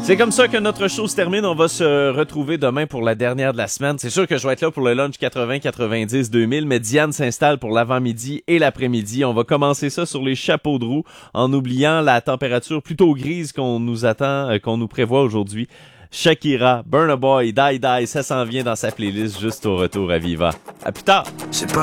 C'est comme ça que notre show se termine. On va se retrouver demain pour la dernière de la semaine. C'est sûr que je vais être là pour le lunch 80, 90, 2000, mais Diane s'installe pour l'avant-midi et l'après-midi. On va commencer ça sur les chapeaux de roue en oubliant la température plutôt grise qu'on nous attend, qu'on nous prévoit aujourd'hui. Shakira, Burna Boy, Die Die, ça s'en vient dans sa playlist juste au retour à Viva. À plus tard! C'est pas